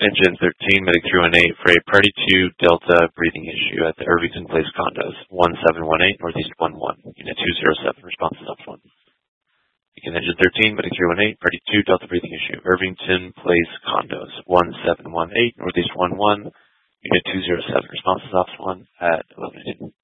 Engine 13, medic 318 for a Party 2 Delta breathing issue at the Irvington Place condos, 1718 Northeast 11, Unit 207, responses up 1. Begin Engine 13, medic 318, Party 2 Delta breathing issue, Irvington Place condos, 1718 Northeast 11, Unit 207, responses ops 1 at 11.